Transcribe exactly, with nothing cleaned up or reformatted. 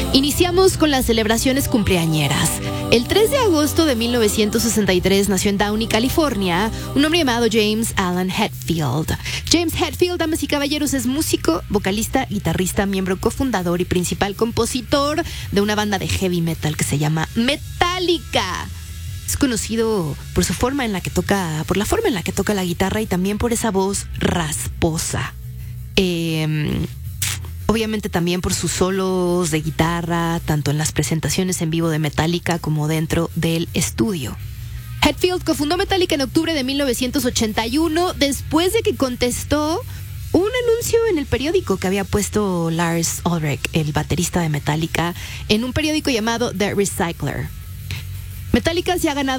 Iniciamos con las celebraciones cumpleañeras. El tres de agosto de mil novecientos sesenta y tres nació en Downey, California, un hombre llamado James Alan Hetfield. James Hetfield, damas y caballeros, es músico, vocalista, guitarrista, miembro cofundador y principal compositor de una banda de heavy metal que se llama Metallica. Es conocido por su forma en la que toca, por la forma en la que toca la guitarra y también por esa voz rasposa. Eh... Obviamente también por sus solos de guitarra, tanto en las presentaciones en vivo de Metallica como dentro del estudio. Hetfield cofundó Metallica en octubre de mil novecientos ochenta y uno, después de que contestó un anuncio en el periódico que había puesto Lars Ulrich, el baterista de Metallica, en un periódico llamado The Recycler. Metallica se ha ganado